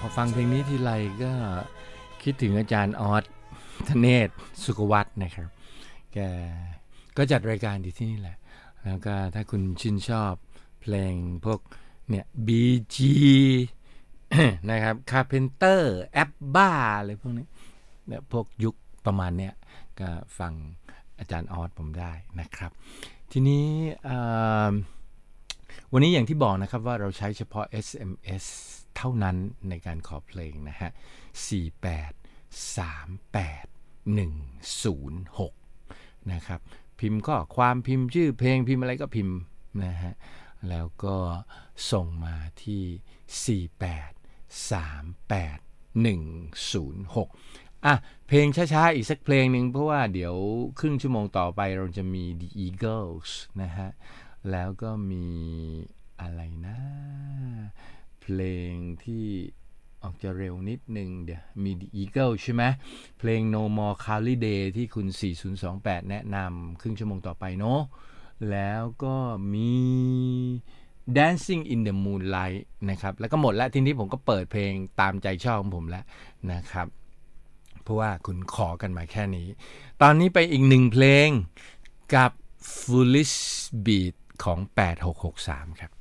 อฟังเพลงนี้ทีไรก็คิดถึงอาจารย์ออสธเนศสุขวัฒน์นะครับแกก็จัดรายการอยู่ที่นี่แหละแล้วก็ถ้าคุณชื่นชอบเพลงพวกเนี่ย BG นะครับ Carpenter แอปบ้าอะไรพวกนี้เนี่ยพวกยุคประมาณเนี้ยก็ฟังอาจารย์ออสผมได้นะครับทีนี้วันนี้อย่างที่บอกนะครับว่าเราใช้เฉพาะ SMS เท่านั้นในการขอเพลงนะฮะ4838106นะครับพิมพ์ข้อความพิมพ์ชื่อเพลงพิมพ์อะไรก็พิมพ์นะฮะแล้วก็ส่งมาที่4838106อ่ะเพลงช้าๆอีกสักเพลงหนึ่งเพราะว่าเดี๋ยวครึ่งชั่วโมงต่อไปเราจะมี The Eagles นะฮะแล้วก็มีอะไรนะเพลงที่ออกจะเร็วนิดนึงเดี๋ยวมี The Eagle ใช่ไหมเพลง No More Cloudy Day ที่คุณ4028แนะนำครึ่งชั่วโมงต่อไปเนาะแล้วก็มี Dancing in the Moonlight นะครับแล้วก็หมดแล้วทีนี้ผมก็เปิดเพลงตามใจชอบของผมแล้วนะครับเพราะว่าคุณขอกันมาแค่นี้ตอนนี้ไปอีกหนึ่งเพลงกับ Foolish Beat ของ8663ครับ